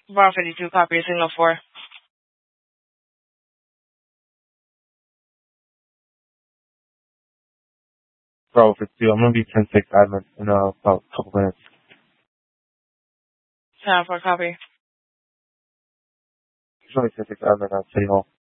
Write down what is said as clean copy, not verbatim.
Bar 52, copy, signal 4. Bravo 52, I'm going to be 10-6 admin in about a couple minutes. 10-4, copy. There's only 10-6 admin at City Hall.